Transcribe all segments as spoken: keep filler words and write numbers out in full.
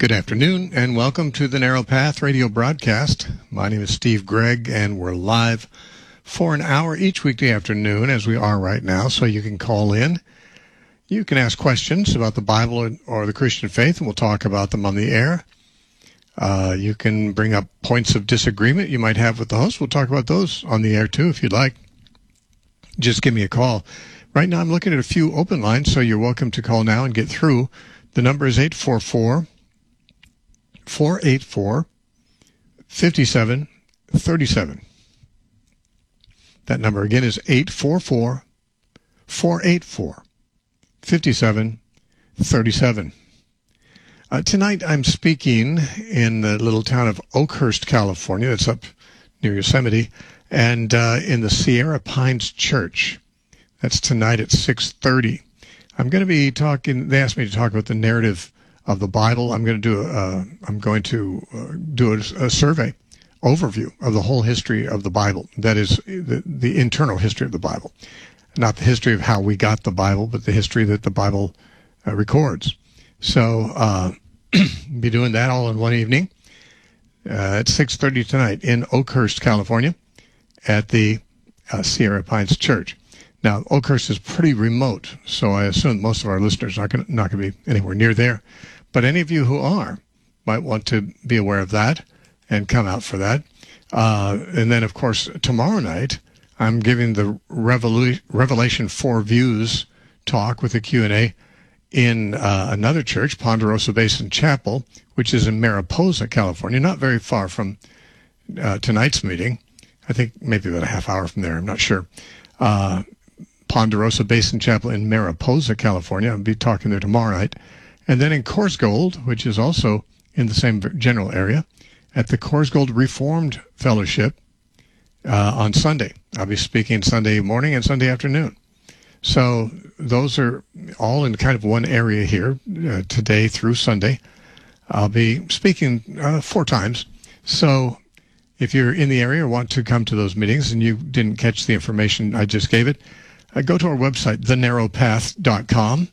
Good afternoon, and welcome to the Narrow Path radio broadcast. My name is Steve Gregg, and we're live for an hour each weekday afternoon, as we are right now, so you can call in. You can ask questions about the Bible or the Christian faith, and we'll talk about them on the air. Uh, you can bring up points of disagreement you might have with the host. We'll talk about those on the air, too, if you'd like. Just give me a call. Right now, I'm looking at a few open lines, so you're welcome to call now and get through. The number is eight four four, four eight four, five seven three seven. That number again is eight four four, four eight four, five seven three seven. Uh, tonight I'm speaking in the little town of Oakhurst, California. That's up near Yosemite, and uh, in the Sierra Pines Church. That's tonight at six thirty. I'm going to be talking, they asked me to talk about the narrative of the Bible. I'm going to do a, uh, I'm going to uh, do a, a survey overview of the whole history of the Bible. That is the, the internal history of the Bible, not the history of how we got the Bible, but the history that the Bible uh, records. So, uh, be doing that all in one evening uh, at six thirty tonight in Oakhurst, California, at the uh, Sierra Pines Church. Now, Oakhurst is pretty remote, so I assume most of our listeners are not going to be anywhere near there. But any of you who are might want to be aware of that and come out for that. Uh, and then, of course, tomorrow night, I'm giving the Revolu- Revelation four Views talk with a Q and A in uh, another church, Ponderosa Basin Chapel, which is in Mariposa, California, not very far from uh, tonight's meeting. I think maybe about a half hour from there. I'm not sure. Uh, Ponderosa Basin Chapel in Mariposa, California. I'll be talking there tomorrow night. And then in Corsgold, which is also in the same general area, at the Corsgold Reformed Fellowship uh, on Sunday. I'll be speaking Sunday morning and Sunday afternoon. So those are all in kind of one area here, uh, today through Sunday. I'll be speaking uh, four times. So if you're in the area or want to come to those meetings and you didn't catch the information I just gave it, uh, go to our website, the narrow path dot com,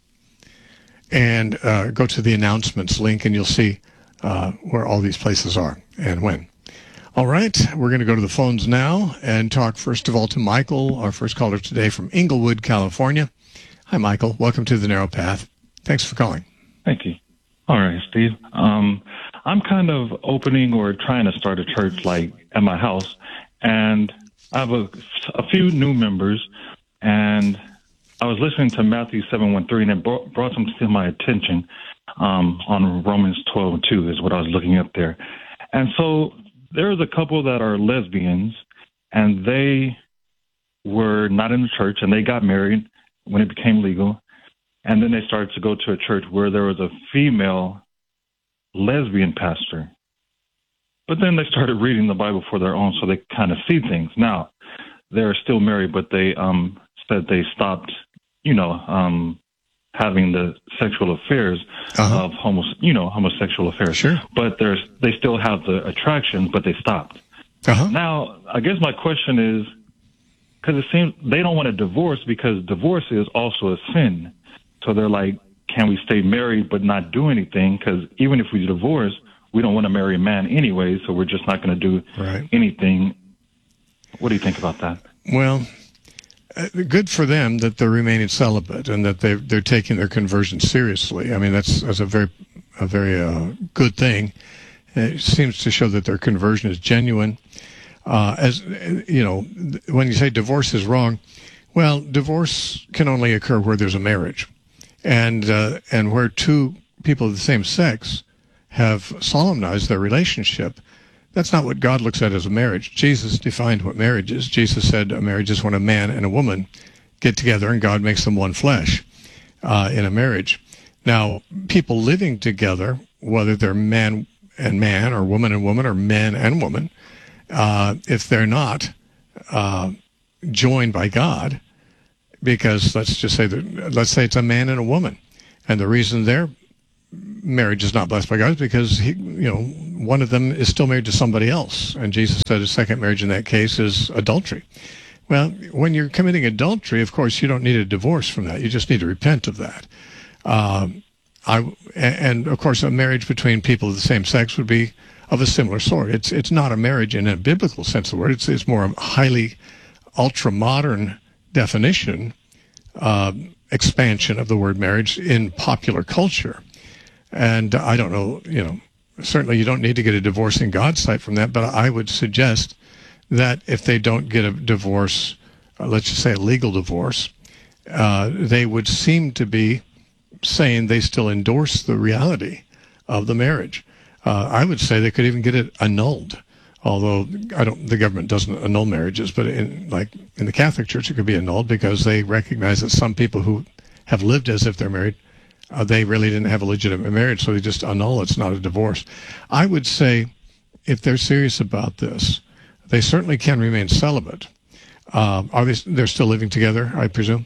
and uh, go to the announcements link, and you'll see uh, where all these places are and when. All right, we're going to go to the phones now and talk first of all to Michael, our first caller today from Inglewood, California. Hi, Michael. Welcome to the Narrow Path. Thanks for calling. Thank you. All right, Steve. Um, I'm kind of opening or trying to start a church like at my house, and I have a, a few new members, and I was listening to Matthew seven one three, and it brought, brought some to my attention um, on Romans twelve two is what I was looking up there. And so there's a couple that are lesbians, and they were not in the church, and they got married when it became legal. And then they started to go to a church where there was a female lesbian pastor. But then they started reading the Bible for their own, so they kind of see things. Now, they're still married, but they um, said they stopped, you know, um, having the sexual affairs uh-huh. of homo, you know, homosexual affairs. Sure. But there's they still have the attraction, but they stopped. Uh-huh. Now, I guess my question is, because it seems they don't want to divorce because divorce is also a sin. So they're like, can we stay married but not do anything? Because even if we divorce, we don't want to marry a man anyway, so we're just not going to do right. anything. What do you think about that? Well, uh, good for them that they're remaining celibate and that they're, they're taking their conversion seriously. I mean, that's, that's a very, a very uh, good thing. It seems to show that their conversion is genuine. Uh, as you know, when you say divorce is wrong, well, divorce can only occur where there's a marriage. And uh, and where two people of the same sex have solemnized their relationship, that's not what God looks at as a marriage. Jesus defined what marriage is. Jesus said a marriage is when a man and a woman get together and God makes them one flesh uh, in a marriage. Now, people living together, whether they're man and man or woman and woman or man and woman, uh, if they're not uh, joined by God, because let's just say that, let's say it's a man and a woman, and the reason their marriage is not blessed by God is because he, you know, one of them is still married to somebody else, and Jesus said a second marriage in that case is adultery. Well, when you're committing adultery, of course, you don't need a divorce from that. You just need to repent of that. Um, I and of course a marriage between people of the same sex would be of a similar sort. It's it's not a marriage in a biblical sense of the word. It's it's more a highly ultra modern definition, uh, expansion of the word marriage in popular culture. And I don't know, you know, certainly you don't need to get a divorce in God's sight from that, but I would suggest that if they don't get a divorce, uh, let's just say a legal divorce, uh, they would seem to be saying they still endorse the reality of the marriage. Uh, I would say they could even get it annulled, although I don't. The government doesn't annul marriages, but in, like in the Catholic Church, it could be annulled because they recognize that some people who have lived as if they're married, uh, they really didn't have a legitimate marriage, so they just annul. It's not a divorce. I would say if they're serious about this, they certainly can remain celibate. Uh, are they? They're still living together, I presume.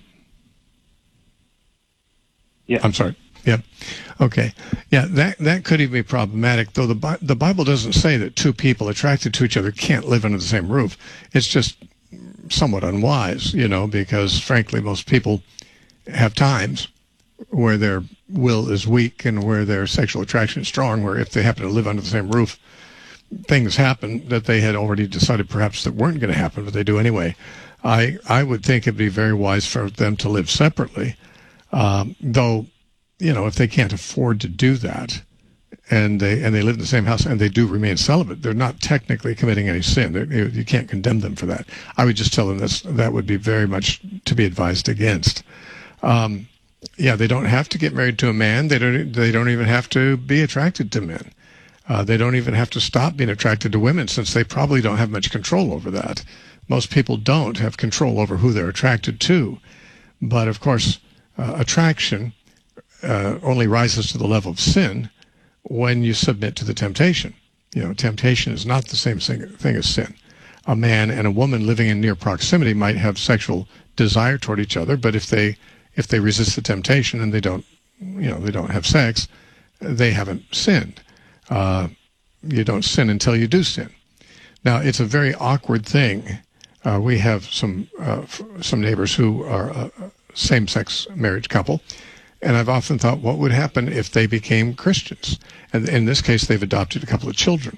Yeah. I'm sorry. Yeah. Okay. Yeah, that that could even be problematic, though the Bi- the Bible doesn't say that two people attracted to each other can't live under the same roof. It's just somewhat unwise, you know, because frankly, most people have times where their will is weak and where their sexual attraction is strong, where if they happen to live under the same roof, things happen that they had already decided perhaps that weren't going to happen, but they do anyway. I I would think it'd be very wise for them to live separately, um, though, you know, if they can't afford to do that, and they and they live in the same house and they do remain celibate, they're not technically committing any sin. They're, you can't condemn them for that. I would just tell them that that would be very much to be advised against. Um, yeah, they don't have to get married to a man. They don't. They don't even have to be attracted to men. Uh, they don't even have to stop being attracted to women, since they probably don't have much control over that. Most people don't have control over who they're attracted to. But of course, uh, attraction uh, only rises to the level of sin when you submit to the temptation. You know, temptation is not the same thing as sin. A man and a woman living in near proximity might have sexual desire toward each other, but if they if they resist the temptation and they don't, you know, they don't have sex, they haven't sinned. Uh, you don't sin until you do sin. Now, it's a very awkward thing. Uh, we have some uh, f- some neighbors who are a same-sex marriage couple, and I've often thought, what would happen if they became Christians? And in this case, they've adopted a couple of children.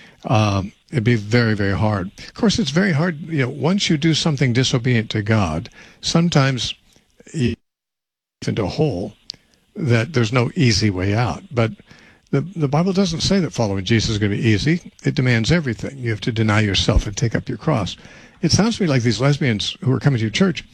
Um, it'd be very, very hard. Of course, it's very hard. You know, once you do something disobedient to God, sometimes you get into a hole that there's no easy way out. But the the Bible doesn't say that following Jesus is going to be easy. It demands everything. You have to deny yourself and take up your cross. It sounds to me like these lesbians who are coming to your church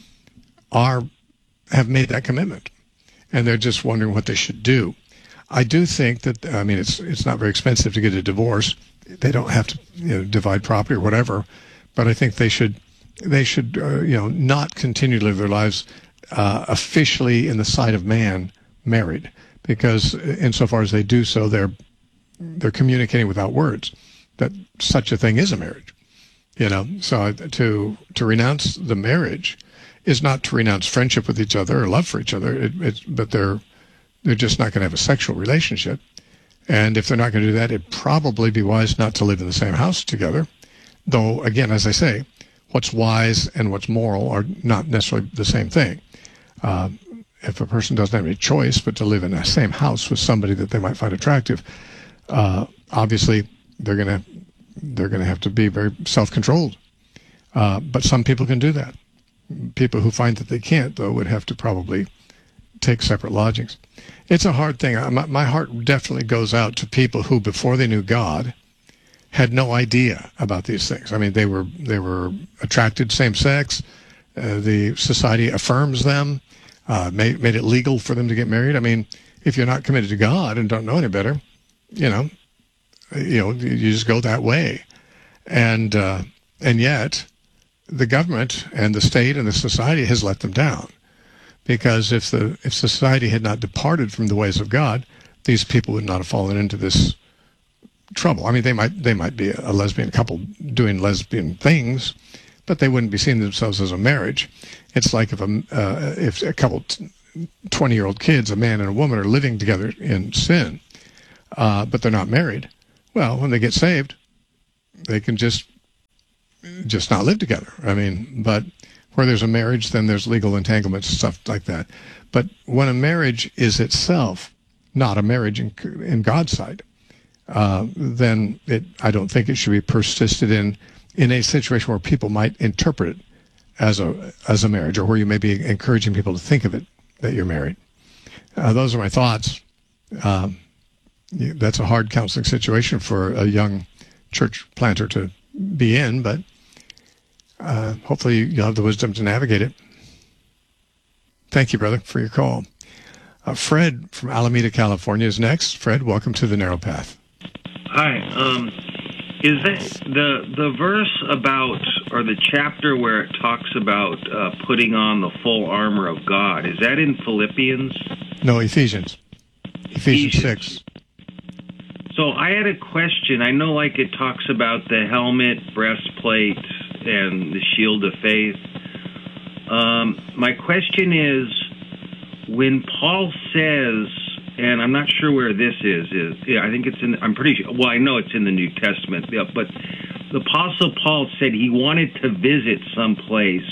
are have made that commitment, and they're just wondering what they should do. I do think that, I mean, it's it's not very expensive to get a divorce. They don't have to, you know, divide property or whatever, but I think they should they should uh, you know, not continue to live their lives uh, officially in the sight of man married, because insofar as they do so, they're they're communicating without words that such a thing is a marriage. You know, so to to renounce the marriage is not to renounce friendship with each other or love for each other. It, it's, but they're they're just not going to have a sexual relationship. And if they're not going to do that, it'd probably be wise not to live in the same house together. Though, again, as I say, what's wise and what's moral are not necessarily the same thing. Uh, if a person doesn't have any choice but to live in the same house with somebody that they might find attractive, uh, obviously they're going to they're going to have to be very self-controlled. Uh, but some people can do that. People who find that they can't, though, would have to probably take separate lodgings. It's a hard thing. My, my heart definitely goes out to people who, before they knew God, had no idea about these things. I mean, they were they were attracted same sex. Uh, the society affirms them, uh, made made it legal for them to get married. I mean, if you're not committed to God and don't know any better, you know, you know, you just go that way, and uh, and yet the government and the state and the society has let them down. Because if the if society had not departed from the ways of God, these people would not have fallen into this trouble. I mean, they might they might be a lesbian couple doing lesbian things, but they wouldn't be seeing themselves as a marriage. It's like if a uh, if a couple twenty-year-old kids, a man and a woman, are living together in sin, uh, but they're not married. Well, when they get saved, they can just just not live together. I mean, but where there's a marriage, then there's legal entanglements and stuff like that. But when a marriage is itself not a marriage in, in God's sight, uh, then it, I don't think it should be persisted in in a situation where people might interpret it as a as a marriage, or where you may be encouraging people to think of it that you're married. Uh, those are my thoughts. Um, that's a hard counseling situation for a young church planter to be in, but uh, hopefully you'll have the wisdom to navigate it. Thank you, brother, for your call. Uh, Fred from Alameda, California is next. Fred, welcome to the Narrow Path. Hi. Um, is that the the verse about, or the chapter where it talks about uh, putting on the full armor of God, is that in Philippians? No, Ephesians. Ephesians, Ephesians. six. So I had a question. I know, like, it talks about the helmet, breastplate, and the shield of faith. Um, my question is, when Paul says, and I'm not sure where this is, is yeah, I think it's in, I'm pretty sure, well, I know it's in the New Testament, yeah, but the Apostle Paul said he wanted to visit someplace,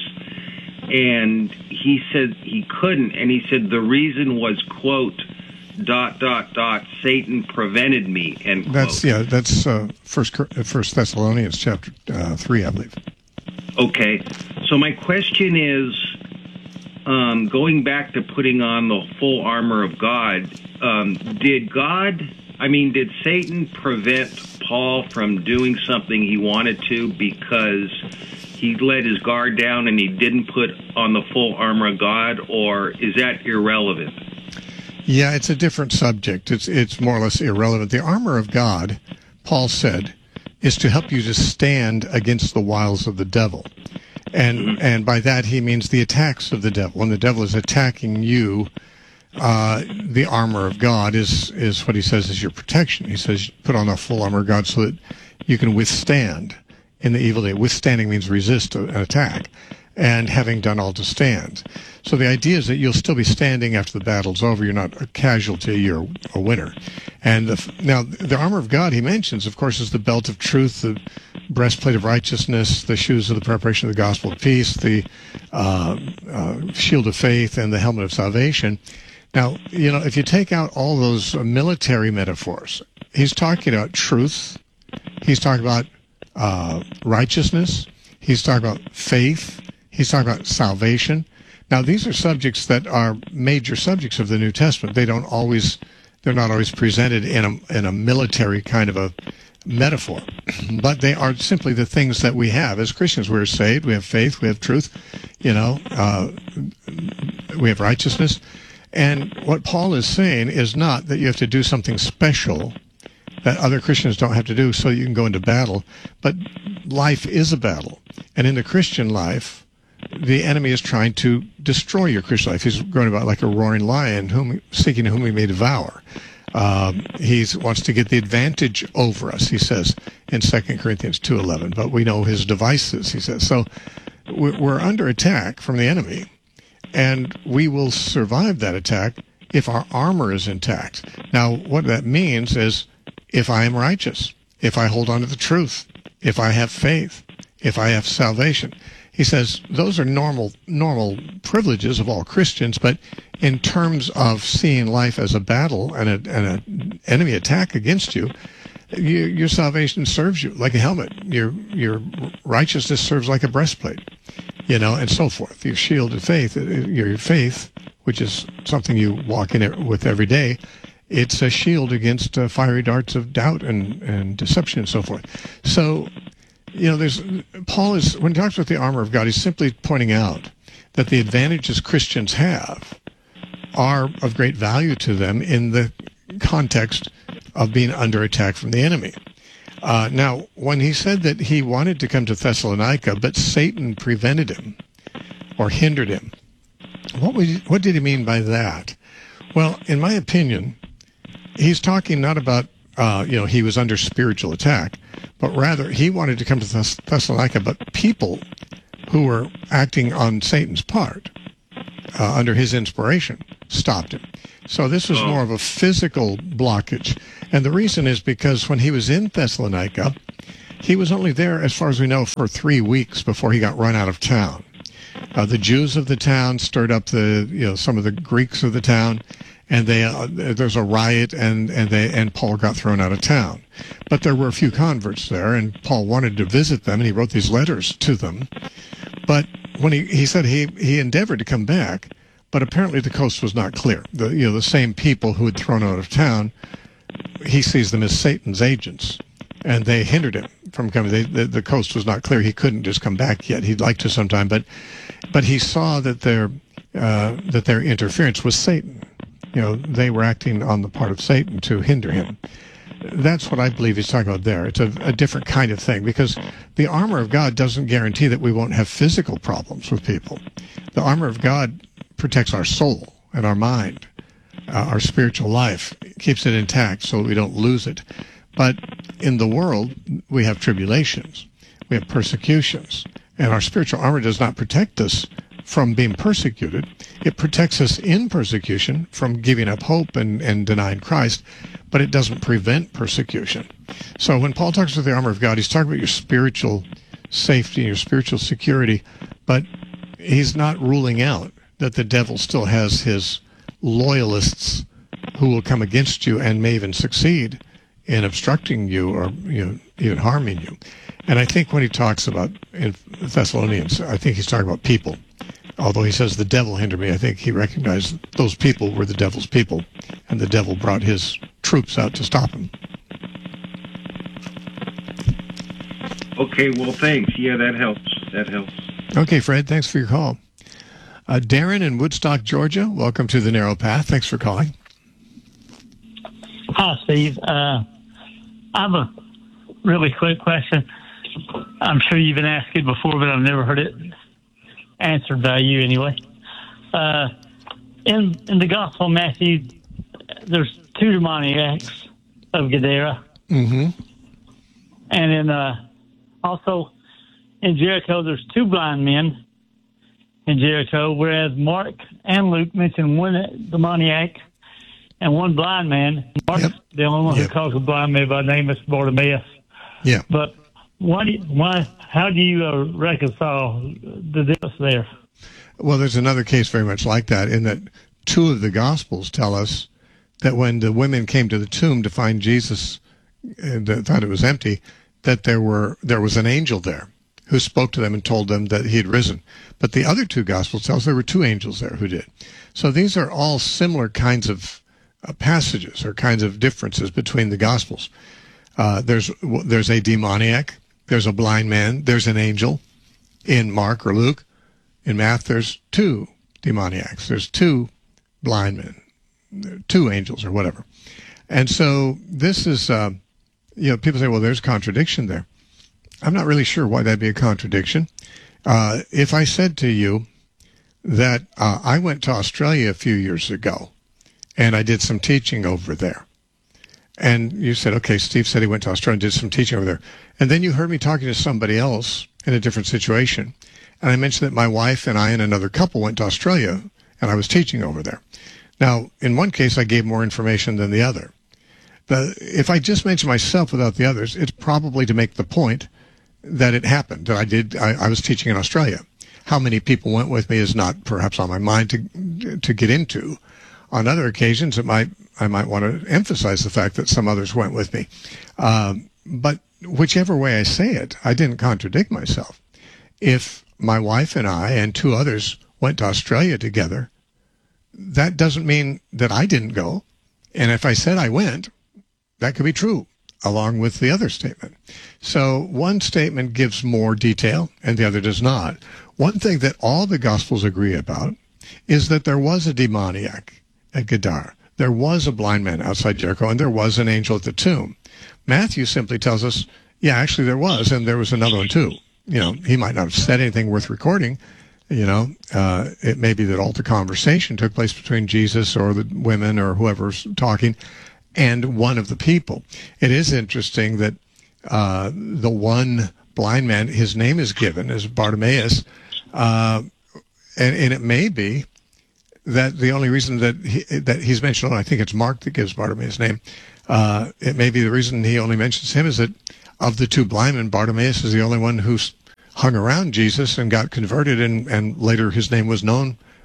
and he said he couldn't, and he said the reason was, quote, dot, dot, dot, Satan prevented me, end quote. That's, yeah, that's uh, First, First Thessalonians chapter uh, three, I believe. Okay, so my question is, um, going back to putting on the full armor of God, um, did God, I mean, did Satan prevent Paul from doing something he wanted to because he let his guard down and he didn't put on the full armor of God, or is that irrelevant? Yeah, it's a different subject. It's it's more or less irrelevant. The armor of God, Paul said, is to help you to stand against the wiles of the devil. And mm-hmm. and by that he means the attacks of the devil. When the devil is attacking you, uh, the armor of God is, is what he says is your protection. He says put on the full armor of God so that you can withstand in the evil day. Withstanding means resist an attack, and having done all to stand. So the idea is that you'll still be standing after the battle's over. You're not a casualty, you're a winner. And the, now, the armor of God he mentions, of course, is the belt of truth, the breastplate of righteousness, the shoes of the preparation of the gospel of peace, the uh, uh, shield of faith, and the helmet of salvation. Now, you know, if you take out all those uh, military metaphors, he's talking about truth, he's talking about uh, righteousness, he's talking about faith, he's talking about salvation. Now, these are subjects that are major subjects of the New Testament. They don't always, they're not always presented in a, in a military kind of a metaphor, but they are simply the things that we have. As Christians, we're saved, we have faith, we have truth, you know, uh, we have righteousness. And what Paul is saying is not that you have to do something special that other Christians don't have to do so you can go into battle, but life is a battle. And in the Christian life, the enemy is trying to destroy your Christian life. He's going about like a roaring lion, whom seeking whom he may devour. Um, he wants to get the advantage over us, he says in Second Corinthians two eleven. But we know his devices, he says. So we're under attack from the enemy, and we will survive that attack if our armor is intact. Now, what that means is if I am righteous, if I hold on to the truth, if I have faith, if I have salvation. He says those are normal normal privileges of all Christians, but in terms of seeing life as a battle and an and a enemy attack against you, you, your salvation serves you like a helmet. Your your righteousness serves like a breastplate, you know, and so forth. Your shield of faith, your faith, which is something you walk in it with every day, it's a shield against uh, fiery darts of doubt and, and deception and so forth. So, you know, there's Paul is, when he talks about the armor of God, he's simply pointing out that the advantages Christians have are of great value to them in the context of being under attack from the enemy. Uh, now, when he said that he wanted to come to Thessalonica, but Satan prevented him or hindered him, what was, what did he mean by that? Well, in my opinion, he's talking not about, uh, you know, he was under spiritual attack, but rather he wanted to come to Thess- Thessalonica, but people who were acting on Satan's part, uh, under his inspiration, stopped him. So this was more of a physical blockage. And the reason is because when he was in Thessalonica, he was only there, as far as we know, for three weeks before he got run out of town. Uh, the Jews of the town stirred up the, you know, some of the Greeks of the town, and they uh, there's a riot, and and they and Paul got thrown out of town. But there were a few converts there, and Paul wanted to visit them, and he wrote these letters to them. But when he, he said he, he endeavored to come back, but apparently the coast was not clear. The you know the same people who had thrown out of town, he sees them as Satan's agents, and they hindered him from coming. They, the, the coast was not clear. He couldn't just come back yet. He'd like to sometime, but but he saw that their uh, that their interference was Satan. You know, they were acting on the part of Satan to hinder him. That's what I believe he's talking about there. It's a, a different kind of thing, because the armor of God doesn't guarantee that we won't have physical problems with people. The armor of God protects our soul and our mind, uh, our spiritual life, keeps it intact so we don't lose it. But in the world, we have tribulations, we have persecutions, and our spiritual armor does not protect us from being persecuted. It protects us in persecution from giving up hope and, and denying Christ, but it doesn't prevent persecution. So when Paul talks about the armor of God, he's talking about your spiritual safety, your spiritual security, but he's not ruling out that the devil still has his loyalists who will come against you and may even succeed in obstructing you or you know, even harming you. And I think when he talks about in Thessalonians, I think he's talking about people. Although he says the devil hindered me, I think he recognized those people were the devil's people, and the devil brought his troops out to stop him. Okay, well, thanks. Yeah, that helps. That helps. Okay, Fred, thanks for your call. Uh, Darren in Woodstock, Georgia, welcome to the Narrow Path. Thanks for calling. Hi, Steve. Uh, I have a really quick question. I'm sure you've been asked it before, but I've never heard it answered by you anyway. Uh, in in the Gospel of Matthew, there's two demoniacs of Gadara. Mm-hmm. And in uh, also in Jericho, there's two blind men in Jericho, whereas Mark and Luke mention one demoniac and one blind man. Mark's yep. the only one yep. who calls a blind man by name is Bartimaeus. Yeah. But why do you, why, how do you uh, reconcile the difference there? Well, there's another case very much like that, in that two of the Gospels tell us that when the women came to the tomb to find Jesus, and thought it was empty, that there were there was an angel there who spoke to them and told them that he had risen. But the other two Gospels tell us there were two angels there who did. So these are all similar kinds of uh, passages or kinds of differences between the Gospels. Uh, there's there's a demoniac, there's a blind man, there's an angel in Mark or Luke. In Matthew, there's two demoniacs, there's two blind men, two angels or whatever. And so this is, uh, you know, people say, well, there's contradiction there. I'm not really sure why that'd be a contradiction. Uh, if I said to you that uh, I went to Australia a few years ago and I did some teaching over there, and you said, okay, Steve said he went to Australia and did some teaching over there, and then you heard me talking to somebody else in a different situation, and I mentioned that my wife and I and another couple went to Australia and I was teaching over there. Now, in one case, I gave more information than the other. The, if I just mention myself without the others, it's probably to make the point that it happened, that I did, I, I was teaching in Australia. How many people went with me is not perhaps on my mind to to get into. On other occasions, it might I might want to emphasize the fact that some others went with me. Um, but whichever way I say it, I didn't contradict myself. If my wife and I and two others went to Australia together, that doesn't mean that I didn't go. And if I said I went, that could be true, along with the other statement. So one statement gives more detail and the other does not. One thing that all the Gospels agree about is that there was a demoniac at Gadara. There was a blind man outside Jericho, and there was an angel at the tomb. Matthew simply tells us, yeah, actually there was, and there was another one too. You know, he might not have said anything worth recording. You know, uh, it may be that all the conversation took place between Jesus or the women or whoever's talking and one of the people. It is interesting that uh, the one blind man, his name is given as Bartimaeus, uh, and, and it may be that the only reason that he, that he's mentioned, I think it's Mark that gives Bartimaeus' name, uh, it may be the reason he only mentions him is that of the two blind men, Bartimaeus is the only one who's hung around Jesus and got converted, and, and later his name was known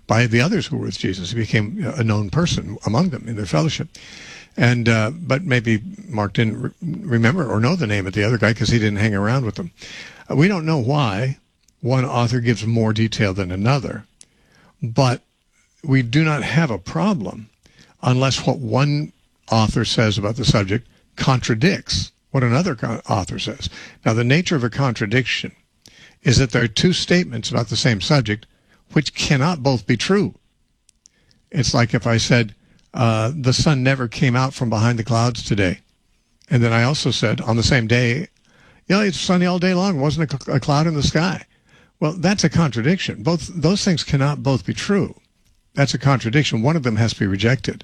by the others who were with Jesus. He became a known person among them in their fellowship. And uh, but maybe Mark didn't re- remember or know the name of the other guy because he didn't hang around with them. Uh, we don't know why one author gives more detail than another, but we do not have a problem unless what one author says about the subject contradicts what another co- author says. Now, the nature of a contradiction is that there are two statements about the same subject which cannot both be true. It's like if I said, Uh, the sun never came out from behind the clouds today. And then I also said on the same day, you know, it's sunny all day long. Wasn't a, a cloud in the sky. Well, that's a contradiction. Both those things cannot both be true. That's a contradiction. One of them has to be rejected.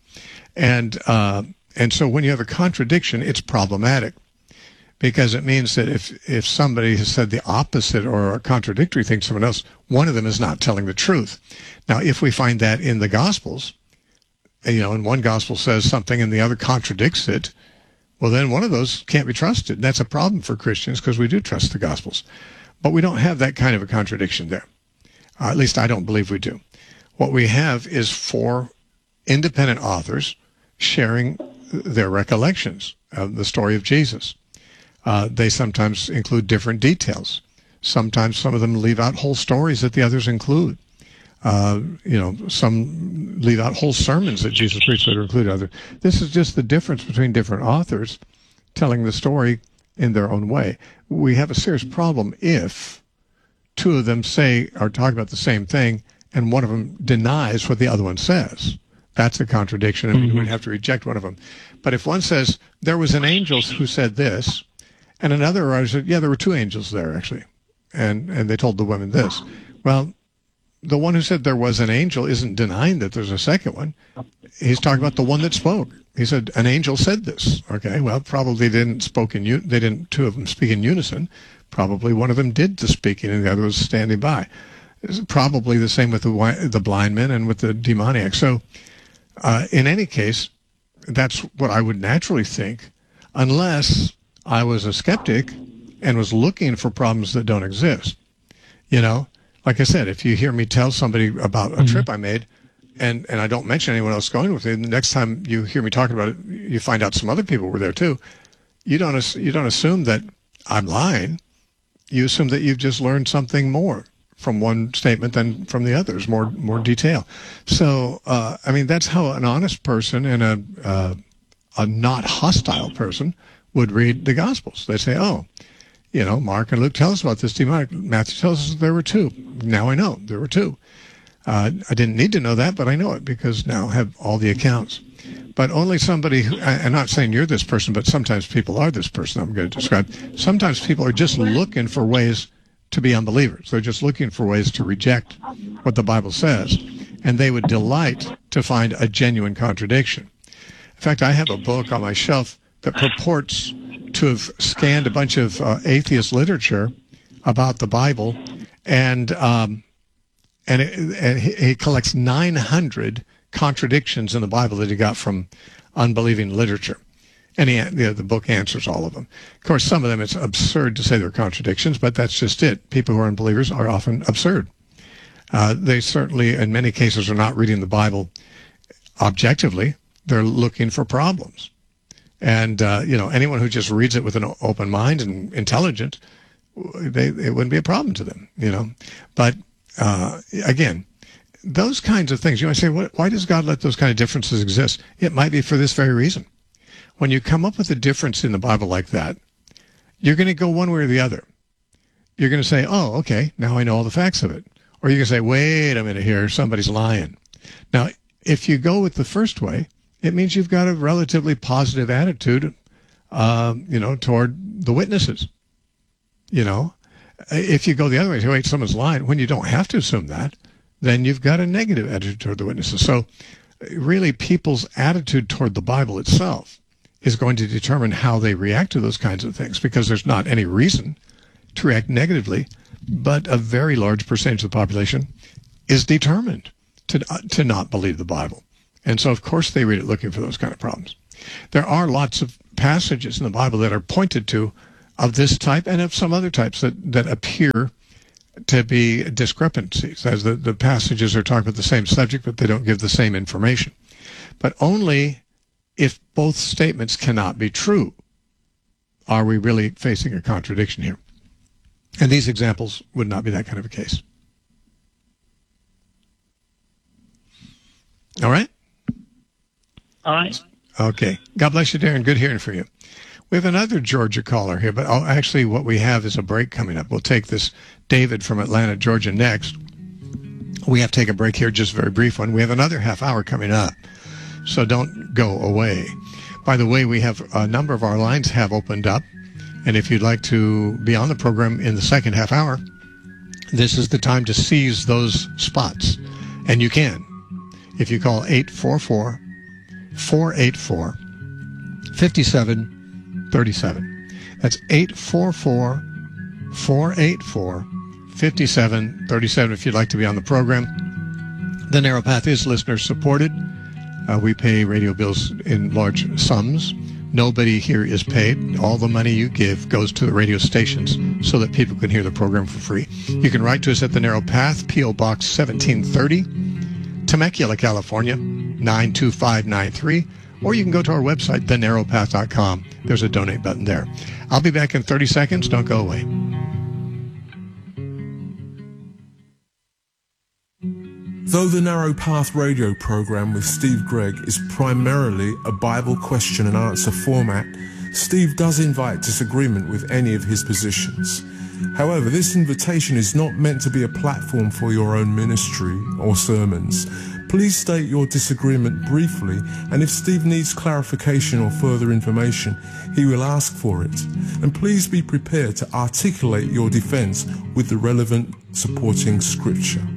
And, uh, and so when you have a contradiction, it's problematic because it means that if, if somebody has said the opposite or a contradictory thing to someone else, one of them is not telling the truth. Now, if we find that in the Gospels, you know, and one gospel says something and the other contradicts it, well, then one of those can't be trusted. And that's a problem for Christians because we do trust the gospels. But we don't have that kind of a contradiction there. Uh, at least I don't believe we do. What we have is four independent authors sharing their recollections of the story of Jesus. Uh, they sometimes include different details. Sometimes some of them leave out whole stories that the others include. Uh, you know, some leave out whole sermons that Jesus preached that are included. Other. This is just the difference between different authors telling the story in their own way. We have a serious problem if two of them say or talk about the same thing and one of them denies what the other one says. That's a contradiction, and mm-hmm. we'd have to reject one of them. But if one says, there was an angel who said this, and another writer said, yeah, there were two angels there, actually, and, and they told the women this. Well, the one who said there was an angel isn't denying that there's a second one. He's talking about the one that spoke. He said, an angel said this. Okay, well, probably they didn't spoke in un- they didn't two of them speak in unison. Probably one of them did the speaking and the other was standing by. It's probably the same with the the blind men and with the demoniac. So uh, in any case, that's what I would naturally think, unless I was a skeptic and was looking for problems that don't exist. You know, like I said, if you hear me tell somebody about a mm-hmm. trip I made, and, and I don't mention anyone else going with me, the next time you hear me talking about it, you find out some other people were there too. You don't you don't assume that I'm lying. You assume that you've just learned something more from one statement than from the others, more more detail. So, uh, I mean, that's how an honest person and a uh, a not hostile person would read the Gospels. They say, oh, you know, Mark and Luke tell us about this demonic. Matthew tells us there were two. Now I know there were two. Uh, I didn't need to know that, but I know it because now I have all the accounts. But only somebody who, I'm not saying you're this person, but sometimes people are this person I'm going to describe. Sometimes people are just looking for ways to be unbelievers. They're just looking for ways to reject what the Bible says. And they would delight to find a genuine contradiction. In fact, I have a book on my shelf that purports to have scanned a bunch of uh, atheist literature about the Bible, and um, and, it, and he, he collects nine hundred contradictions in the Bible that he got from unbelieving literature. And he, you know, the book answers all of them. Of course, some of them it's absurd to say they're contradictions, but that's just it. People who are unbelievers are often absurd. Uh, they certainly, in many cases, are not reading the Bible objectively. They're looking for problems. And, uh, you know, anyone who just reads it with an open mind and intelligent, they, it wouldn't be a problem to them, you know. But, uh, again, those kinds of things, you might say, why does God let those kind of differences exist? It might be for this very reason. When you come up with a difference in the Bible like that, you're going to go one way or the other. You're going to say, oh, okay, now I know all the facts of it. Or you're going to say, wait a minute here, somebody's lying. Now, if you go with the first way, it means you've got a relatively positive attitude, uh, you know, toward the witnesses. You know, if you go the other way, say, wait, someone's lying, when you don't have to assume that, then you've got a negative attitude toward the witnesses. So really, people's attitude toward the Bible itself is going to determine how they react to those kinds of things, because there's not any reason to react negatively, but a very large percentage of the population is determined to uh, to not believe the Bible. And so, of course, they read it looking for those kind of problems. There are lots of passages in the Bible that are pointed to of this type and of some other types that, that appear to be discrepancies, as the, the passages are talking about the same subject, but they don't give the same information. But only if both statements cannot be true are we really facing a contradiction here. And these examples would not be that kind of a case. All right? All right. Okay. God bless you, Darren. Good hearing from you. We have another Georgia caller here, but oh, actually what we have is a break coming up. We'll take this David from Atlanta, Georgia next. We have to take a break here, just a very brief one. We have another half hour coming up, so don't go away. By the way, we have a number of our lines have opened up, and if you'd like to be on the program in the second half hour, this is the time to seize those spots, and you can. If you call eight four four, four eight four, five seven three seven. That's eight four four, four eight four, five seven three seven if you'd like to be on the program. The Narrow Path is listener supported. Uh, we pay radio bills in large sums. Nobody here is paid. All the money you give goes to the radio stations so that people can hear the program for free. You can write to us at The Narrow Path, P O Box seventeen thirty, Temecula, California, nine two five nine three, or you can go to our website, the narrow path dot com. There's a donate button there. I'll be back in thirty seconds. Don't go away. Though the Narrow Path radio program with Steve Gregg is primarily a Bible question and answer format, Steve does invite disagreement with any of his positions. However, this invitation is not meant to be a platform for your own ministry or sermons. Please state your disagreement briefly, and if Steve needs clarification or further information, he will ask for it. And please be prepared to articulate your defense with the relevant supporting scripture.